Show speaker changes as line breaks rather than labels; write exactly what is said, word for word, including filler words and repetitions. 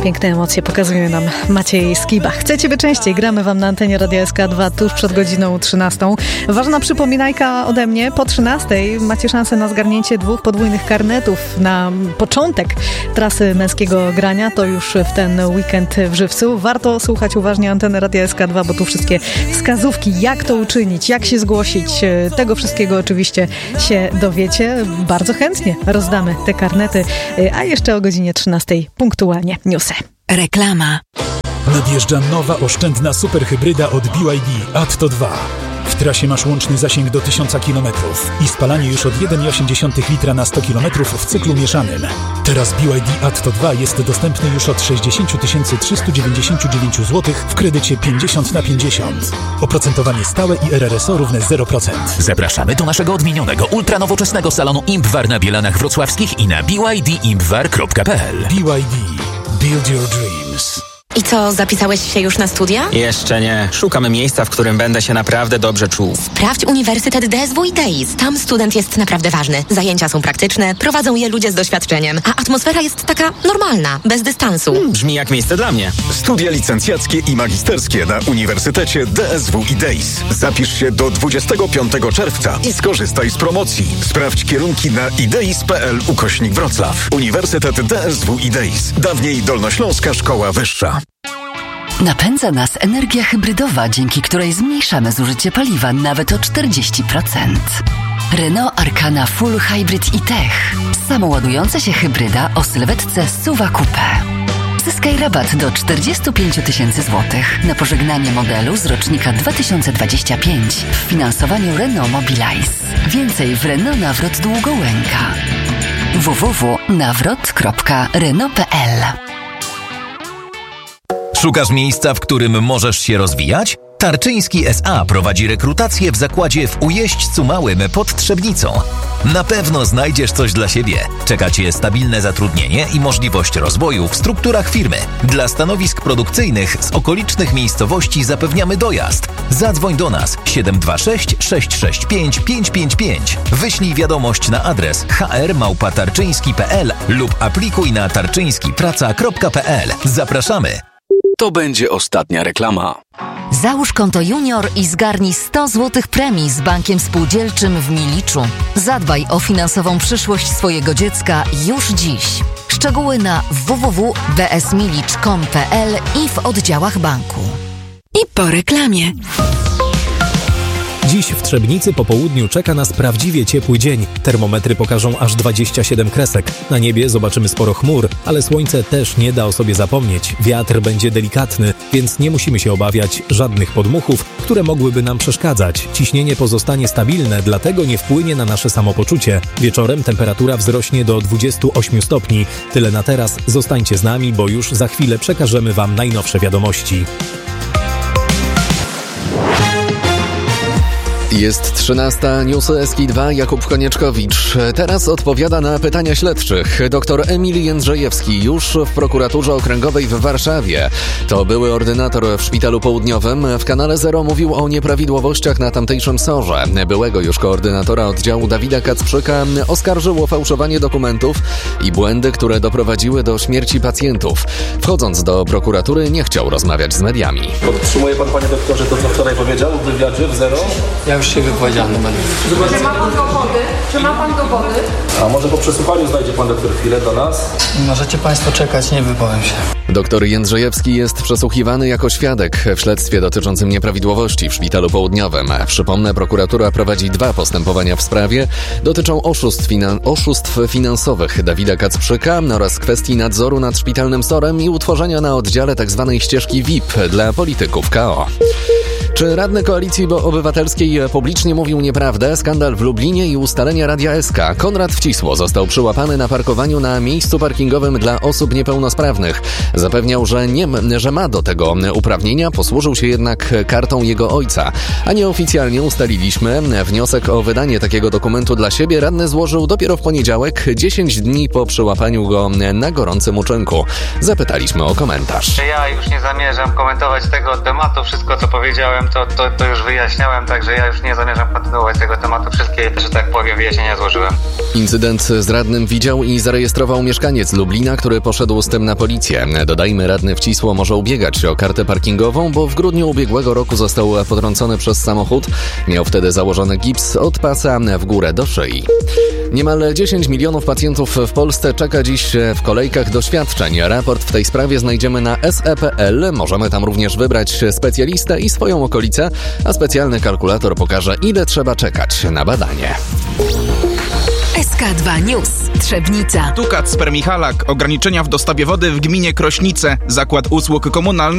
Piękne emocje pokazuje nam Maciej Skiba. Chcecie by częściej? Gramy wam na antenie Radia S K dwa tuż przed godziną trzynastą. Ważna przypominajka ode mnie. Po trzynastej macie szansę na zgarnięcie dwóch podwójnych karnetów na początek trasy męskiego grania. To już w ten weekend w Żywcu. Warto słuchać uważnie anteny Radia S K dwa, bo tu wszystkie wskazówki, jak to uczynić, jak się zgłosić. Tego wszystkiego oczywiście się dowiecie. Bardzo chętnie rozdamy te karnety. A jeszcze o godzinie trzynastej punktualnie newsy.
Reklama.
Nadjeżdża nowa oszczędna superhybryda od B Y D Atto dwa. W trasie masz łączny zasięg do tysiąc kilometrów i spalanie już od jeden przecinek osiem litra na sto kilometrów w cyklu mieszanym. Teraz B Y D Atto dwa jest dostępny już od sześćdziesiąt tysięcy trzysta dziewięćdziesiąt dziewięć złotych w kredycie pięćdziesiąt na pięćdziesiąt. Oprocentowanie stałe i R R S O równe zero procent.
Zapraszamy do naszego odmienionego, ultranowoczesnego salonu IMPWAR na Bielanach Wrocławskich i na b y d impwar kropka p l.
B Y D. Build your dreams.
I co, zapisałeś się już na studia?
Jeszcze nie. Szukamy miejsca, w którym będę się naprawdę dobrze czuł.
Sprawdź Uniwersytet D S W i DEIS. Tam student jest naprawdę ważny. Zajęcia są praktyczne, prowadzą je ludzie z doświadczeniem, a atmosfera jest taka normalna, bez dystansu.
Hmm, brzmi jak miejsce dla mnie.
Studia licencjackie i magisterskie na Uniwersytecie D S W i DEIS. Zapisz się do dwudziestego piątego czerwca i skorzystaj z promocji. Sprawdź kierunki na ideis kropka p l ukośnik Wrocław. Uniwersytet D S W i DEIS. Dawniej Dolnośląska Szkoła Wyższa.
Napędza nas energia hybrydowa, dzięki której zmniejszamy zużycie paliwa nawet o czterdzieści procent. Renault Arkana Full Hybrid i-Tech. Samoładująca się hybryda o sylwetce SUV Coupe. Zyskaj rabat do czterdzieści pięć tysięcy złotych na pożegnanie modelu z rocznika dwa tysiące dwudziestego piątego w finansowaniu Renault Mobilize. Więcej w Renault Nawrot Długołęka. w w w kropka nawrot kropka renault kropka p l.
Szukasz miejsca, w którym możesz się rozwijać? Tarczyński S A prowadzi rekrutację w zakładzie w Ujeźdźcu Małym pod Trzebnicą. Na pewno znajdziesz coś dla siebie. Czeka Cię stabilne zatrudnienie i możliwość rozwoju w strukturach firmy. Dla stanowisk produkcyjnych z okolicznych miejscowości zapewniamy dojazd. Zadzwoń do nas siedem dwa sześć sześć sześć pięć pięć pięć pięć. Wyślij wiadomość na adres h r małpa tarczyński kropka p l lub aplikuj na tarczyński praca kropka p l. Zapraszamy!
To będzie ostatnia reklama.
Załóż konto junior i zgarnij sto złotych premii z bankiem spółdzielczym w Miliczu. Zadbaj o finansową przyszłość swojego dziecka już dziś. Szczegóły na w w w kropka b s milicz kropka com kropka p l i w oddziałach banku.
I po reklamie.
Dziś w Trzebnicy po południu czeka nas prawdziwie ciepły dzień. Termometry pokażą aż dwadzieścia siedem kresek. Na niebie zobaczymy sporo chmur, ale słońce też nie da o sobie zapomnieć. Wiatr będzie delikatny, więc nie musimy się obawiać żadnych podmuchów, które mogłyby nam przeszkadzać. Ciśnienie pozostanie stabilne, dlatego nie wpłynie na nasze samopoczucie. Wieczorem temperatura wzrośnie do dwudziestu ośmiu stopni. Tyle na teraz. Zostańcie z nami, bo już za chwilę przekażemy Wam najnowsze wiadomości.
Jest trzynasta, newsy S K dwa, Jakub Konieczkowicz. Teraz odpowiada na pytania śledczych. Doktor Emil Jędrzejewski już w prokuraturze okręgowej w Warszawie. To były ordynator w Szpitalu Południowym. W kanale Zero mówił o nieprawidłowościach na tamtejszym sorze. Byłego już koordynatora oddziału Dawida Kacprzyka oskarżył o fałszowanie dokumentów i błędy, które doprowadziły do śmierci pacjentów. Wchodząc do prokuratury, nie chciał rozmawiać z mediami.
Podtrzymuje pan, panie doktorze, to co wczoraj powiedział w wywiadzie w Zero?
Ja już się wypowiedziałem.
Czy ma pan dowody? Czy ma pan dowody?
A może po przesłuchaniu znajdzie pan doktor chwilę do nas?
Możecie państwo czekać, nie wypowiem się.
Doktor Jędrzejewski jest przesłuchiwany jako świadek w śledztwie dotyczącym nieprawidłowości w Szpitalu Południowym. Przypomnę, prokuratura prowadzi dwa postępowania w sprawie. Dotyczą oszustw, finan- oszustw finansowych Dawida Kacprzyka oraz kwestii nadzoru nad szpitalnym sorem i utworzenia na oddziale tzw. ścieżki V I P dla polityków K O. Czy radny Koalicji Obywatelskiej publicznie mówił nieprawdę? Skandal w Lublinie i ustalenia Radia S K. Konrad Wcisło został przyłapany na parkowaniu na miejscu parkingowym dla osób niepełnosprawnych. Zapewniał, że, nie, że ma do tego uprawnienia, posłużył się jednak kartą jego ojca. A nieoficjalnie ustaliliśmy, wniosek o wydanie takiego dokumentu dla siebie radny złożył dopiero w poniedziałek, dziesięć dni po przyłapaniu go na gorącym uczynku. Zapytaliśmy o komentarz.
Ja już nie zamierzam komentować tego tematu. Wszystko, co powiedziałem, to, to, to już wyjaśniałem, także ja już nie zamierzam kontynuować tego tematu. Wszystkie, że tak powiem, wyjaśnienia złożyłem.
Incydent z radnym widział i zarejestrował mieszkaniec Lublina, który poszedł z tym na policję. Dodajmy, radny Wcisło może ubiegać się o kartę parkingową, bo w grudniu ubiegłego roku został potrącony przez samochód. Miał wtedy założony gips od pasa w górę do szyi. Niemal dziesięć milionów pacjentów w Polsce czeka dziś w kolejkach do świadczeń. Raport w tej sprawie znajdziemy na S E kropka P L. Możemy tam również wybrać specjalistę i swoją okolicę, a specjalny kalkulator pokaże, ile trzeba czekać na badanie.
S K dwa News. Trzebnica.
Tu Kacper Michalak. Ograniczenia w dostawie wody w gminie Krośnice. Zakład Usług Komunalnych